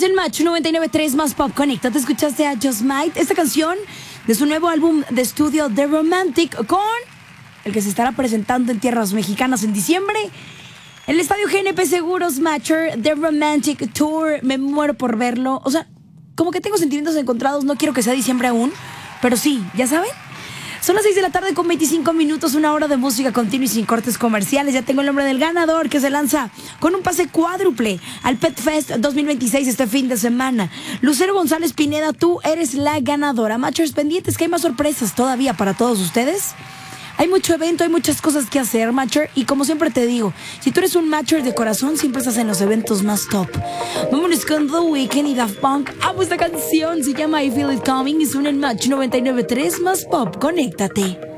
en Match 99.3 más pop. Conecta, te escuchaste a Just Might. Esta canción de su nuevo álbum de estudio The Romantic, con el que se estará presentando en tierras mexicanas en diciembre. El estadio GNP Seguros Matcher, The Romantic Tour. Me muero por verlo. O sea, como que tengo sentimientos encontrados. No quiero que sea diciembre aún, pero sí, ¿ya saben? Son las 6 de la tarde con 25 minutos, una hora de música continua y sin cortes comerciales. Ya tengo el nombre del ganador, que se lanza con un pase cuádruple al Pet Fest 2026 este fin de semana. Lucero González Pineda, tú eres la ganadora. Matchers pendientes, que hay más sorpresas todavía para todos ustedes. Hay mucho evento, hay muchas cosas que hacer, Matcher. Y como siempre te digo, si tú eres un Matcher de corazón, siempre estás en los eventos más top. Vámonos con The Weeknd y Daft Punk. Esta canción se llama I Feel It Coming y suena en Match 99.3 más pop. Conéctate.